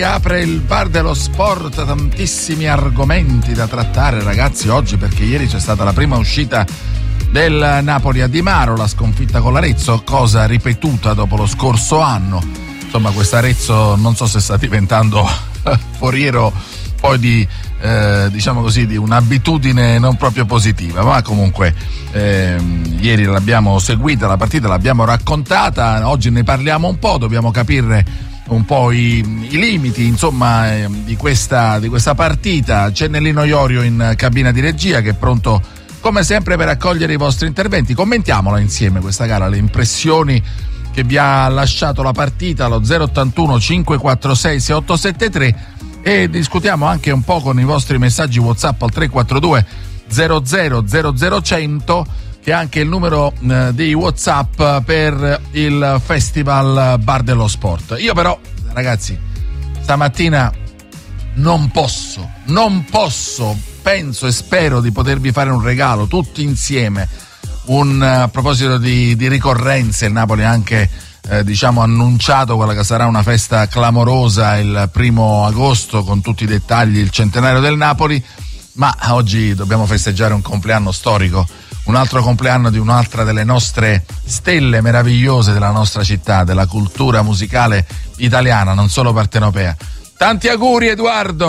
Apre il bar dello sport, tantissimi argomenti da trattare, ragazzi, oggi, perché ieri c'è stata la prima uscita del Napoli a Di Maro, la sconfitta con l'Arezzo, cosa ripetuta dopo lo scorso anno. Insomma, questo Arezzo non so se sta diventando foriero poi di diciamo così, di un'abitudine non proprio positiva, ma comunque ieri l'abbiamo seguita la partita, l'abbiamo raccontata, oggi ne parliamo un po', dobbiamo capire un po' i limiti, insomma, di questa partita. C'è Nellino Iorio in cabina di regia che è pronto come sempre per accogliere i vostri interventi. Commentiamola insieme questa gara, le impressioni che vi ha lasciato la partita allo 081 546 6873 e discutiamo anche un po' con i vostri messaggi WhatsApp al 342 00 100, che è anche il numero di WhatsApp per il Festival Bar dello Sport. Io però, ragazzi, stamattina non posso, penso e spero di potervi fare un regalo tutti insieme. A proposito di ricorrenze, il Napoli ha anche annunciato quella che sarà una festa clamorosa il 1° agosto con tutti i dettagli, il centenario del Napoli, ma oggi dobbiamo festeggiare un compleanno storico, un altro compleanno di un'altra delle nostre stelle meravigliose della nostra città, della cultura musicale italiana, non solo partenopea. Tanti auguri, Edoardo!